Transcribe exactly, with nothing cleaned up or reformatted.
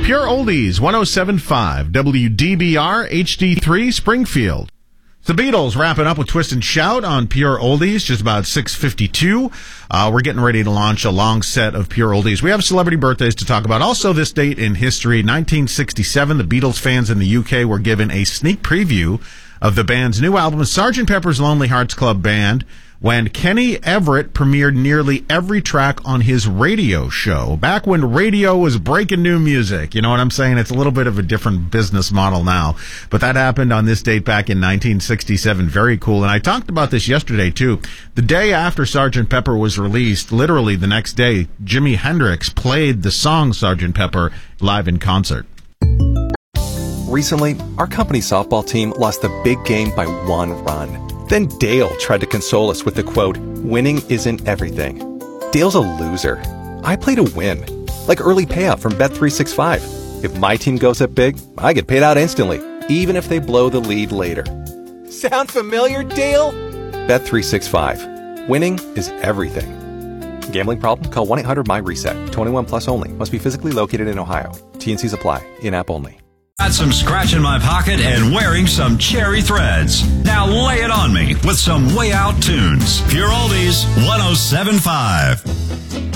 Pure Oldies, one oh seven point five, W D B R H D three, Springfield. The Beatles wrapping up with Twist and Shout on Pure Oldies, just about six fifty-two. Uh, we're getting ready to launch a long set of Pure Oldies. We have celebrity birthdays to talk about. Also, this date in history, nineteen sixty-seven, the Beatles fans in the U K were given a sneak preview of the band's new album, Sergeant Pepper's Lonely Hearts Club Band, when Kenny Everett premiered nearly every track on his radio show. Back when radio was breaking new music. You know what I'm saying? It's a little bit of a different business model now. But that happened on this date back in nineteen sixty-seven. Very cool. And I talked about this yesterday, too. The day after Sergeant Pepper was released, literally the next day, Jimi Hendrix played the song Sergeant Pepper live in concert. Recently, our company's softball team lost the big game by one run. Then Dale tried to console us with the quote, "Winning isn't everything." Dale's a loser. I play to win. Like early payout from Bet three sixty-five. If my team goes up big, I get paid out instantly, even if they blow the lead later. Sound familiar, Dale? Bet three sixty-five. Winning is everything. Gambling problem? Call one eight hundred my reset. twenty-one plus only. Must be physically located in Ohio. T and C's apply. In-app only. Got some scratch in my pocket and wearing some cherry threads. Now lay it on me with some way out tunes. Pure Oldies, one oh seven point five.